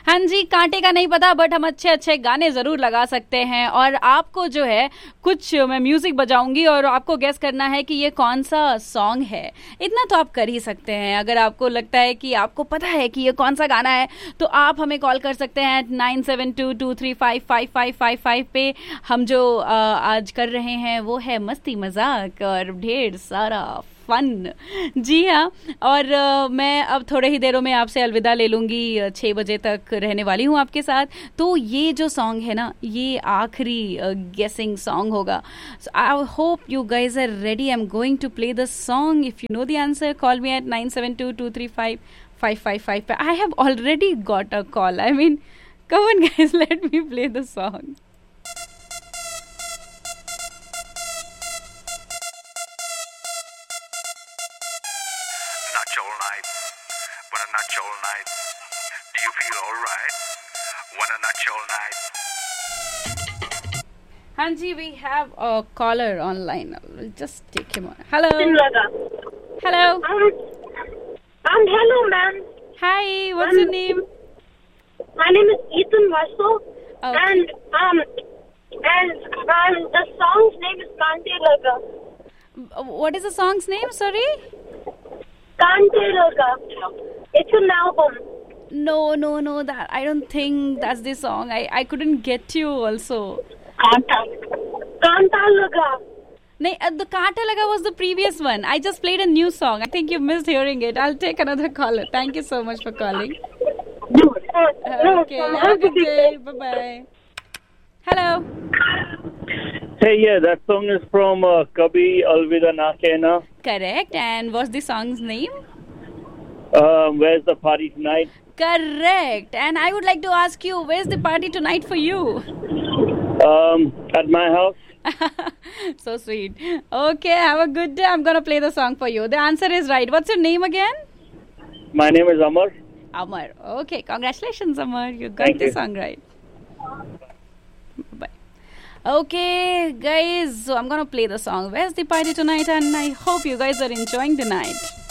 हाँ जी, कांटे का नहीं पता, बट हम अच्छे अच्छे गाने जरूर लगा सकते हैं। और आपको जो है कुछ मैं म्यूजिक बजाऊंगी और आपको गेस करना है कि ये कौन सा सॉन्ग है। इतना तो आप कर ही सकते हैं। अगर आपको लगता है कि आपको पता है कि ये कौन सा गाना है तो आप हमें कॉल कर सकते हैं 9722355555 पे। हम जो आज कर रहे हैं वो है मस्ती मजाक और ढेर सारा फन। जी हाँ। और मैं अब थोड़े ही देरों में आपसे अलविदा ले लूंगी। 6 बजे तक रहने वाली हूँ आपके साथ। तो ये जो सॉन्ग है ना, ये आखिरी गेसिंग सॉन्ग होगा। सो I hope you guys are ready. I am going to play the song. If you know the answer, call me at 9722355555. I have already got a call. I mean, come on guys, let me play the song. Nutch all night, wanna nutch all night. Do you feel alright? Wanna nutch all night. Hanji, we have a caller online. We'll just take him on. Hello. Hello. Hello, ma'am. Hi. What's your name? My name is Ethan Russell, Okay. and the song's name is Kante Laga. What is the song's name? Sorry. Kante Laga. It's an album. No. That I don't think that's the song. I couldn't get you also. Kanta Laga. The Kaata Laga was the previous one. I just played a new song. I think you missed hearing it. I'll take another caller. Thank you so much for calling. Okay, have a good day. Bye-bye. Hello. Hey, yeah, that song is from Kabhi Alvida Na Kehna. Correct. And what's the song's name? Where's the party tonight? Correct. And I would like to ask you, where's the party tonight for you? At my house. So sweet. Okay, have a good day. I'm going to play the song for you. The answer is right. What's your name again? My name is Amar. Amar. Okay, congratulations, Amar. You got Thank the you. song right. Bye. Okay, guys. So I'm going to play the song. Where's the party tonight? And I hope you guys are enjoying the night.